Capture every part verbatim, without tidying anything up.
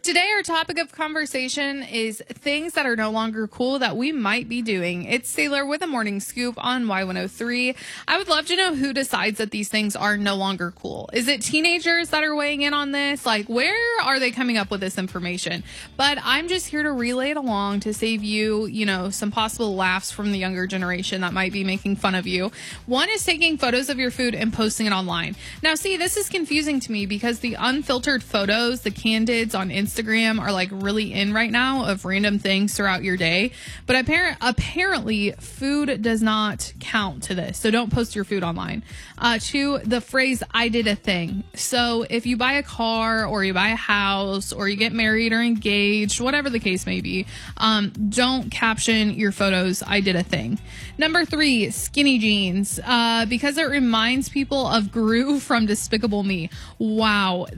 Today, our topic of conversation is things that are no longer cool that we might be doing. It's Sailor with a morning scoop on Y one oh three. I would love to know who decides that these things are no longer cool. Is it teenagers that are weighing in on this? Like, where are they coming up with this information? But I'm just here to relay it along to save you, you know, some possible laughs from the younger generation that might be making fun of you. One is taking photos of your food and posting it online. Now, see, this is confusing to me because the unfiltered photos, the candids on Instagram, Instagram are like really in right now of random things throughout your day. But apparent, apparently food does not count to this. So don't post your food online. Uh, to the phrase, I did a thing. So if you buy a car or you buy a house or you get married or engaged, whatever the case may be, um, don't caption your photos, I did a thing. Number three, skinny jeans, uh, because it reminds people of Gru from Despicable Me. Wow.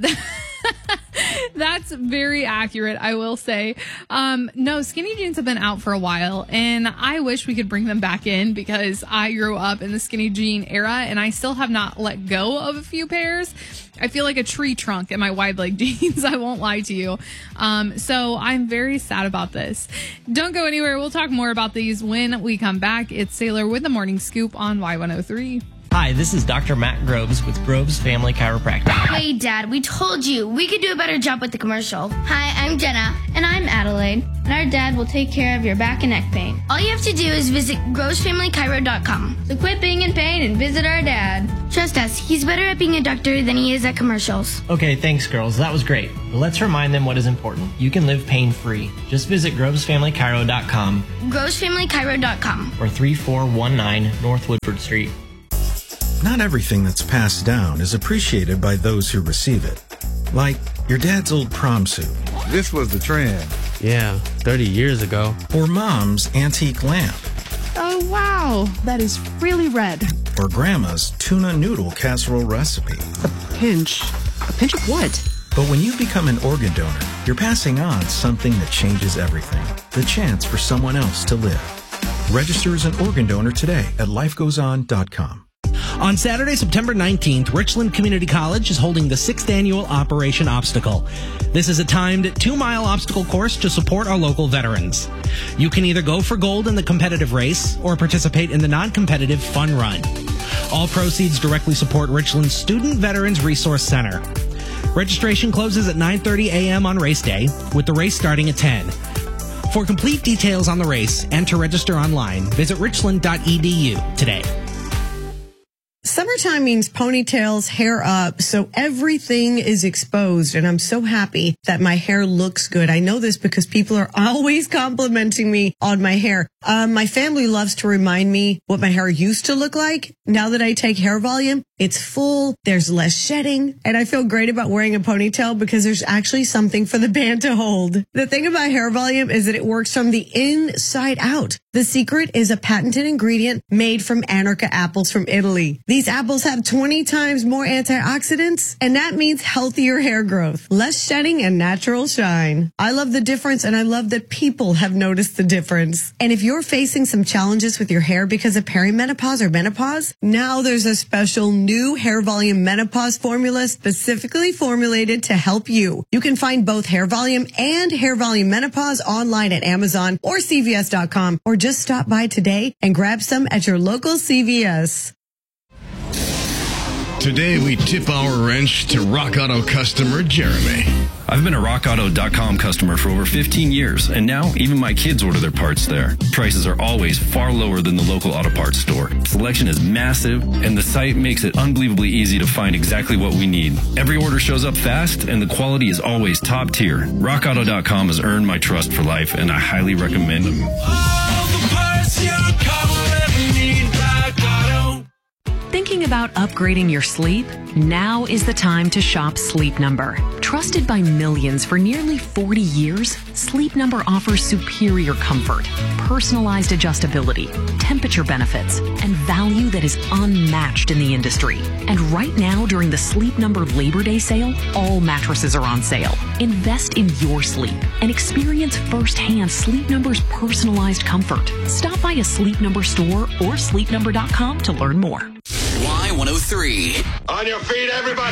That's very accurate, I will say. Um, no, skinny jeans have been out for a while, and I wish we could bring them back in because I grew up in the skinny jean era, and I still have not let go of a few pairs. I feel like a tree trunk in my wide leg jeans. I won't lie to you. Um, so I'm very sad about this. Don't go anywhere. We'll talk more about these when we come back. It's Sailor with the Morning Scoop on Y one oh three. Hi, this is Doctor Matt Groves with Groves Family Chiropractic. Hey, Dad, we told you we could do a better job with the commercial. Hi, I'm Jenna. And I'm Adelaide. And our dad will take care of your back and neck pain. All you have to do is visit groves family chiro dot com. So quit being in pain and visit our dad. Trust us, he's better at being a doctor than he is at commercials. Okay, thanks, girls. That was great. But let's remind them what is important. You can live pain-free. Just visit groves family chiro dot com. groves family chiro dot com. Or three four one nine North Woodford Street. Not everything that's passed down is appreciated by those who receive it. Like your dad's old prom suit. This was the trend. Yeah, thirty years ago. Or mom's antique lamp. Oh, wow. That is really red. Or grandma's tuna noodle casserole recipe. A pinch. A pinch of what? But when you become an organ donor, you're passing on something that changes everything. The chance for someone else to live. Register as an organ donor today at life goes on dot com. On Saturday, September nineteenth, Richland Community College is holding the sixth annual Operation Obstacle. This is a timed two-mile obstacle course to support our local veterans. You can either go for gold in the competitive race or participate in the non-competitive fun run. All proceeds directly support Richland's Student Veterans Resource Center. Registration closes at nine thirty a.m. on race day, with the race starting at ten. For complete details on the race and to register online, visit richland dot e d u today. Summertime means ponytails, hair up, so everything is exposed, and I'm so happy that my hair looks good. I know this because people are always complimenting me on my hair. Um, my family loves to remind me what my hair used to look like. Now that I take Hair Volume, it's full, there's less shedding, and I feel great about wearing a ponytail because there's actually something for the band to hold. The thing about Hair Volume is that it works from the inside out. The secret is a patented ingredient made from Anarca apples from Italy. These apples have twenty times more antioxidants, and that means healthier hair growth, less shedding, and natural shine. I love the difference, and I love that people have noticed the difference. And if you're facing some challenges with your hair because of perimenopause or menopause, now there's a special new Hair Volume Menopause formula specifically formulated to help you. You can find both Hair Volume and Hair Volume Menopause online at Amazon or C V S dot com, or just stop by today and grab some at your local C V S. Today, we tip our wrench to Rock Auto customer Jeremy. I've been a rock auto dot com customer for over fifteen years, and now even my kids order their parts there. Prices are always far lower than the local auto parts store. Selection is massive, and the site makes it unbelievably easy to find exactly what we need. Every order shows up fast, and the quality is always top tier. rock auto dot com has earned my trust for life, and I highly recommend them. All the parts your car will ever need, Rock Auto. Thinking about upgrading your sleep? Now is the time to shop Sleep Number. Trusted by millions for nearly forty years, Sleep Number offers superior comfort, personalized adjustability, temperature benefits, and value that is unmatched in the industry. And right now, during the Sleep Number Labor Day sale, all mattresses are on sale. Invest in your sleep and experience firsthand Sleep Number's personalized comfort. Stop by a Sleep Number store or sleep number dot com to learn more. Y one oh three. On your feet, everybody.